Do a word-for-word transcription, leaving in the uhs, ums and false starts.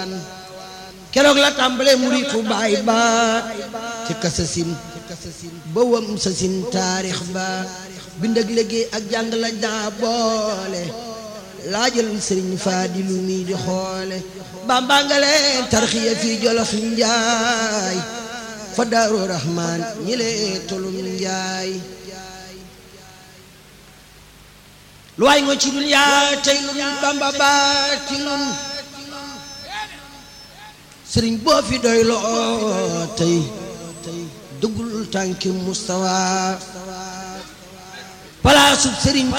keroog la tàmbale muritu baay ba ci kasasin ba wam sasin taarix ba bind ak liggéey ak jàng lañ daa boole laajal sëriñ Faadilu mi di xoole Bamba nga leen tarxiya fii Jolof Njaay fa Daaru Rahmaan ñi lee tolum Njaay lu waay ngo ci duniyaa tey lun Bamba baati lun sëriñ boo fi doy loo tey dugul tànki Mustafa palaasub sëriñ